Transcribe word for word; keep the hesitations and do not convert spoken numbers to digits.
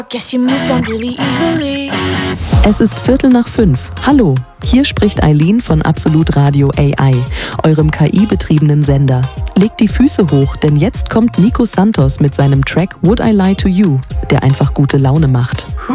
Guess you moved on really easily. Es ist Viertel nach fünf. Hallo, hier spricht Eileen von Absolut Radio A I, eurem K I-betriebenen Sender. Legt die Füße hoch, denn jetzt kommt Nico Santos mit seinem Track Would I Lie to You, der einfach gute Laune macht.